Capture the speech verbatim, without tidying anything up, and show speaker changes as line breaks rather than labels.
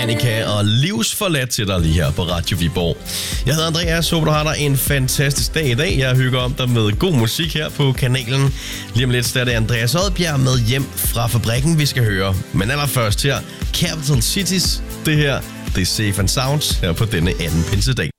Danica og livsforladt til dig lige her på Radio Viborg. Jeg hedder Andreas, håber du har dig en fantastisk dag i dag. Jeg hygger om dig med god musik her på kanalen. Lige om lidt så er det Andreas Odbjerg med Hjem fra fabrikken, vi skal høre. Men allerførst her, Capital Cities. Det her, det er Safe and Sounds her på denne anden pinsedag.